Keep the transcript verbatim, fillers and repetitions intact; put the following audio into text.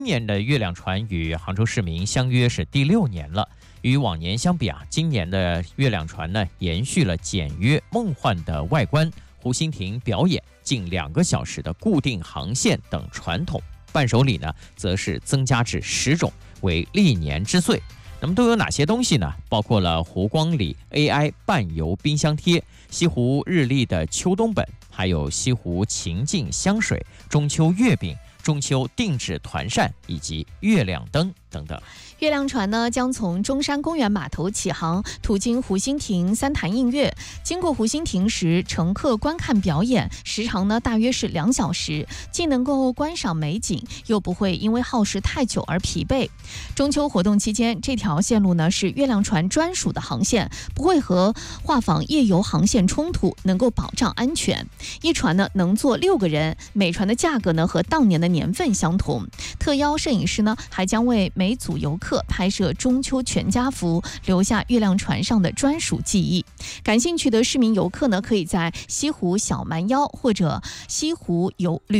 今年的月亮船与杭州市民相约是第六年了。与往年相比啊，今年的月亮船呢，延续了简约梦幻的外观、湖心亭表演、近两个小时的固定航线等传统。伴手礼呢，则是增加至十种，为历年之最。那么都有哪些东西呢？包括了湖光里 A I 伴游冰箱贴、西湖日历的秋冬本，还有西湖情境香水、中秋月饼、中秋定制团扇以及月亮灯等等。 月亮船呢将从中山公园码头起航，途经湖心亭、三潭映月。经过湖心亭时，乘客观看表演，时长呢大约是两小时，既能够观赏美景，又不会因为耗时太久而疲惫。中秋活动期间，这条线路呢是月亮船专属的航线，不会和画舫夜游航线冲突，能够保障安全。一船呢能坐六个人，每船的价格呢和当年的年份相同。特邀摄影师呢还将为每组游客拍摄中秋全家福，留下月亮船上的专属记忆。感兴趣的市民游客呢，可以在西湖小蛮腰或者西湖游旅